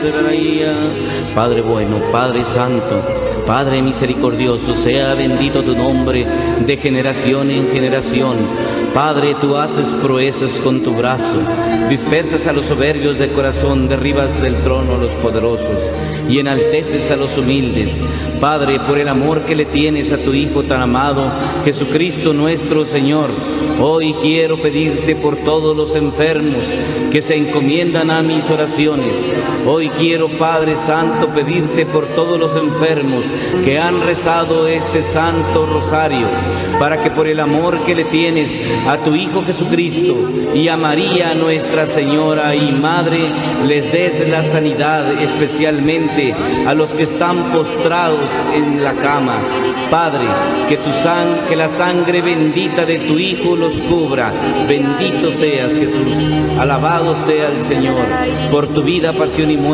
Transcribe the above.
Padre bueno, Padre santo, Padre misericordioso, sea bendito tu nombre de generación en generación. Padre, tú haces proezas con tu brazo, dispersas a los soberbios de corazón, derribas del trono a los poderosos y enalteces a los humildes. Padre, por el amor que le tienes a tu Hijo tan amado, Jesucristo nuestro Señor, hoy quiero pedirte por todos los enfermos que se encomiendan a mis oraciones. Hoy quiero, Padre Santo, pedirte por todos los enfermos que han rezado este Santo Rosario, para que por el amor que le tienes a tu Hijo Jesucristo y a María Nuestra Señora y Madre, les des la sanidad, especialmente a los que están postrados en la cama. Padre, que la sangre bendita de tu Hijo los cubra. Bendito seas, Jesús. Alabado sea el Señor por tu vida, pasión y muerte.